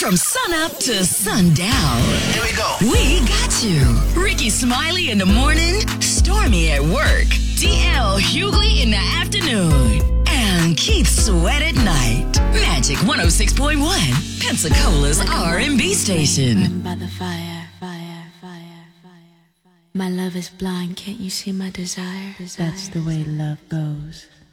From sunup to sundown. Here we go. We got you. Ricky Smiley in the morning, Stormy at work, DL Hughley in the afternoon, and Keith Sweat at night. Magic 106.1, Pensacola's R&B station. By the fire. My love is blind, can't you see my desire? That's the way love goes.